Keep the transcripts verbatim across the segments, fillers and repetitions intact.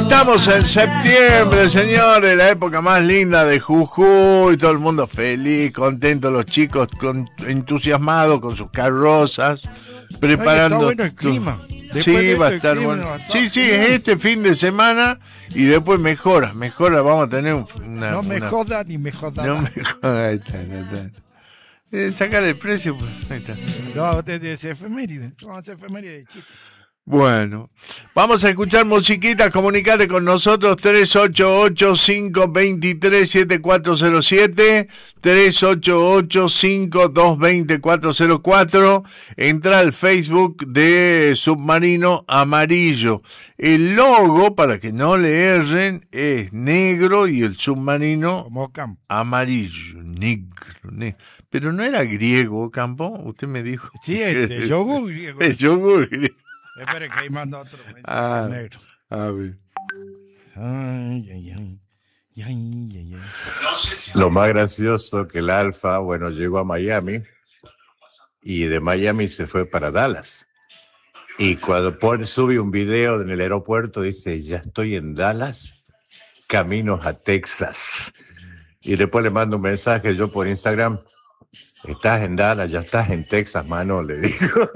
Estamos en septiembre, señores, la época más linda de Jujuy, todo el mundo feliz, contento, los chicos con, entusiasmados con sus carrozas, preparando. Ay, está bueno el clima. Después sí, de va a esto, estar bueno. Sí, sí, es este fin de semana y después mejora, mejora, vamos a tener un, una... No me una... joda ni me joda. No me joda, ahí está, ahí está. Eh, sacar el precio, pues, ahí está. No, desde ese efeméride, vamos a hacer efeméride de chiste. Bueno, vamos a escuchar musiquita, comunicate con nosotros tres ocho ocho, cinco dos tres, siete cuatro cero siete, tres ocho ocho, cinco dos dos, cuatro cero cuatro, entra al Facebook de Submarino Amarillo. El logo, para que no le erren, es negro y el submarino Como campo. Amarillo, negro, negro. Pero no era griego, Campo, usted me dijo. Sí, este, yogur griego. El yogur griego. Espere que ahí manda otro mensaje Ah, negro. a ver. Ay, ay, ay. Ay, ay, ay. Lo más gracioso que el Alfa, bueno, llegó a Miami y de Miami se fue para Dallas. Y cuando pone, sube un video en el aeropuerto, dice, ya estoy en Dallas, caminos a Texas. Y después le mando un mensaje yo por Instagram, estás en Dallas, ya estás en Texas, mano, le digo.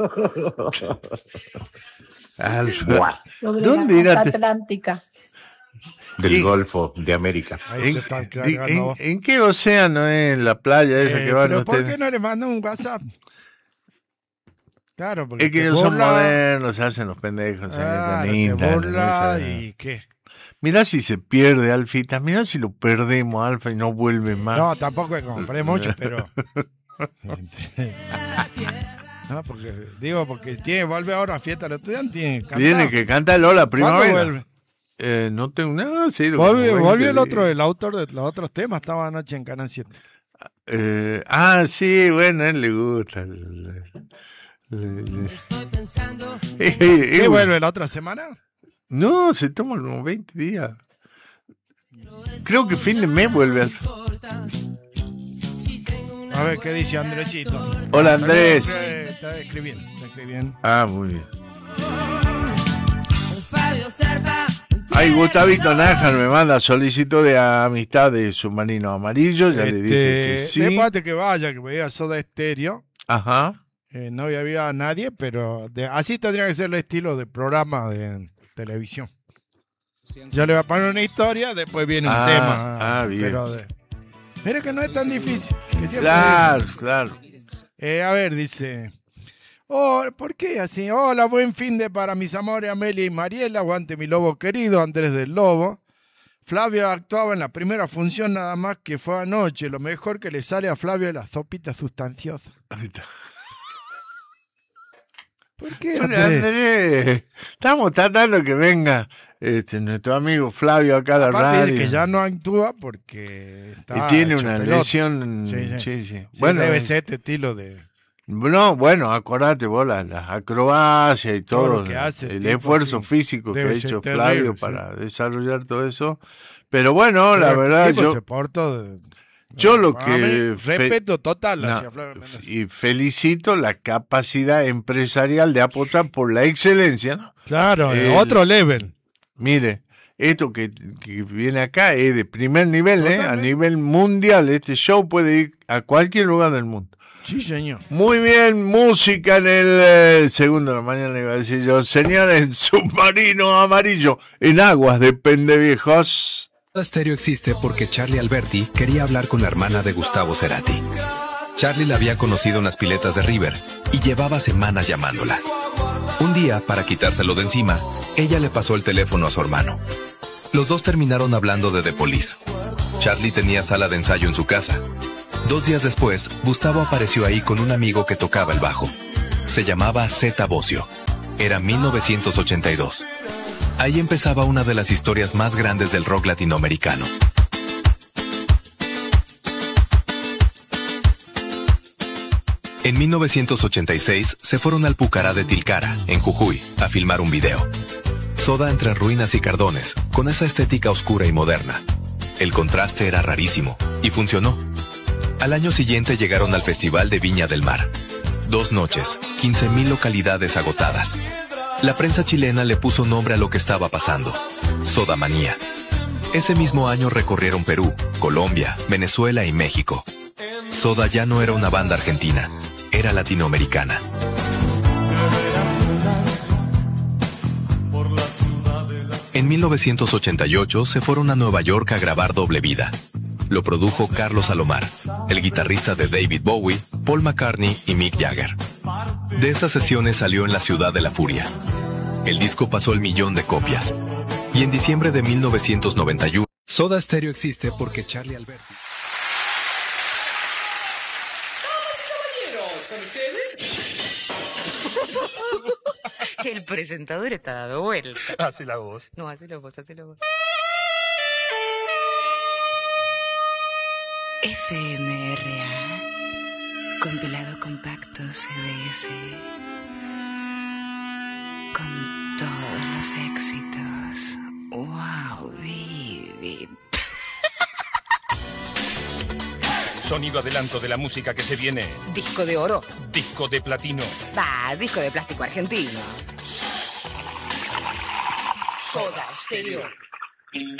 Alfa. Sobre ¿Dónde la era? costa atlántica. Del Y- Golfo de América. Ahí ¿En, se está en- cargando. en- en qué océano es la playa esa Eh, que van pero ¿por ustedes? qué no le mandan un WhatsApp? Claro, porque Es que te ellos son burla. modernos, se hacen los pendejos en Ah, el te Instagram, burla esa- y qué. Mirá si se pierde, Alfita. Mirá si lo perdemos, Alfa, y no vuelve más. No, tampoco es que compré mucho, pero. No, porque, digo, porque tiene, vuelve ahora a fiesta del estudiante, tiene que cantar. Tiene que cantar Lola ¿Cuándo Primavera. vuelve? Eh, no tengo nada, sí. Volvió, como volvió el veinte otro, días. el autor de los otros temas, estaba anoche en Canal siete. Eh, ah, sí, bueno, a él le gusta. Le- le- le- Eh, eh, ¿Qué eh, vuelve la otra semana? No, se toma como veinte días. Creo que fin de mes vuelve. Alfa. A ver qué dice Andresito. Hola, Andrés. Está escribiendo, está escribiendo. Ah, muy bien. Ay, Gustavito Nájar me manda solicitud de amistad de Submarino Amarillo. Ya le dije que Este, sí. después de que vaya, que veía Soda Stereo, Ajá. eh, no había, había nadie, pero de, así tendría que ser el estilo de programa de televisión. Yo le voy a poner una historia, después viene un Ah, tema. ah, bien. Pero, de, pero que no es tan difícil. que siempre Claro, claro. Eh, a ver, dice. Oh, ¿por qué así? Hola, buen fin de para mis amores Amelia y Mariela. Aguante mi lobo querido, Andrés del Lobo. Flavio actuaba en la primera función nada más que fue anoche. Lo mejor que le sale a Flavio es la sopita sustanciosa. Ahorita. ¿Por qué, Hola, Andrés? Andrés. Estamos tratando que venga este, nuestro amigo Flavio acá a la Aparte radio. dice que ya no actúa porque está y tiene hecho una pelota. lesión. Sí, Sí, sí. sí. Sí, Bueno, debe ser este estilo de... no, bueno, acordate vos las, las acrobacias y Todo todo, lo que hace el el tipo, esfuerzo sí. físico que Debe ha ser hecho terrible, Flavio sí. para desarrollar todo eso. Pero bueno, la el verdad, tipo yo, se portó de- yo lo A que mí, fe- respeto total no, hacia Flavio Mendoza. y felicito la capacidad empresarial de apostar por la excelencia, ¿no? Claro, El- otro level. Mire, esto que, que viene acá es de primer nivel, ¿eh? A Totalmente. nivel mundial. Este show puede ir a cualquier lugar del mundo. Sí, señor. Muy bien, música en el eh, segundo de la mañana, iba a decir yo. Señor, en Submarino Amarillo, en aguas de pendeviejos. Soda Stereo existe porque Charlie Alberti quería hablar con la hermana de Gustavo Cerati. Charlie la había conocido en las piletas de River y llevaba semanas llamándola. Un día, para quitárselo de encima, ella le pasó el teléfono a su hermano. Los dos terminaron hablando de The Police. Charlie tenía sala de ensayo en su casa. Dos días después, Gustavo apareció ahí con un amigo que tocaba el bajo. Se llamaba Zeta Bosio. Era mil novecientos ochenta y dos. Ahí empezaba una de las historias más grandes del rock latinoamericano. En mil novecientos ochenta y seis se fueron al Pucará de Tilcara, en Jujuy, a filmar un video. Soda entre ruinas y cardones, con esa estética oscura y moderna. El contraste era rarísimo, y funcionó. Al año siguiente llegaron al Festival de Viña del Mar. Dos noches, quince mil localidades agotadas. La prensa chilena le puso nombre a lo que estaba pasando. Soda Manía. Ese mismo año recorrieron Perú, Colombia, Venezuela y México. Soda ya no era una banda argentina, era latinoamericana. En mil novecientos ochenta y ocho se fueron a Nueva York a grabar Doble Vida. Lo produjo Carlos Alomar, el guitarrista de David Bowie, Paul McCartney y Mick Jagger. De esas sesiones salió En la Ciudad de la Furia. El disco pasó el millón de copias. Y en diciembre de mil novecientos noventa y uno... Soda Stereo existe porque Charlie Alberti... El presentador está dado vuelta. Hace la voz. No, hacelo vos, hacelo vos. F M R A, compilado compacto C B S, con todos los éxitos. Wow, Vivid. Sonido adelanto de la música que se viene. Disco de oro. Disco de platino. Va, disco de plástico argentino. Soda Stereo.